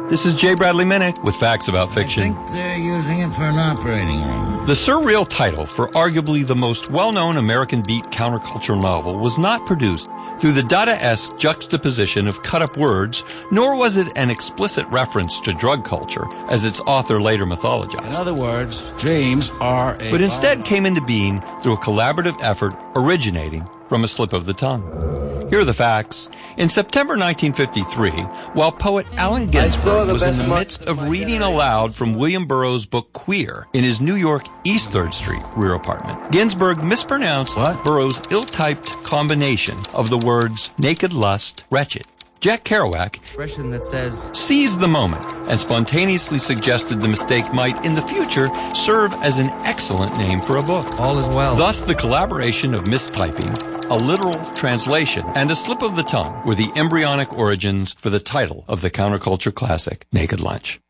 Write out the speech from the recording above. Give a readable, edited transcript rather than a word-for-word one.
This is J. Bradley Minnick with Facts About Fiction. I think they're using it for an operating room. The surreal title for arguably the most well-known American beat counterculture novel was not produced through the Dada-esque juxtaposition of cut-up words, nor was it an explicit reference to drug culture, as its author later mythologized. In other words, dreams are a... But instead came into being through a collaborative effort originating from a slip of the tongue. Here are the facts. In September 1953, while poet Allen Ginsberg was in the midst of reading aloud from William Burroughs' book Queer in his New York East 3rd Street rear apartment, Ginsberg mispronounced Burroughs' ill-typed combination of the words naked lust, wretched. Jack Kerouac that says, seized the moment and spontaneously suggested the mistake might, in the future, serve as an excellent name for a book. all is well. Thus, the collaboration of mistyping, a literal translation, and a slip of the tongue were the embryonic origins for the title of the counterculture classic, Naked Lunch.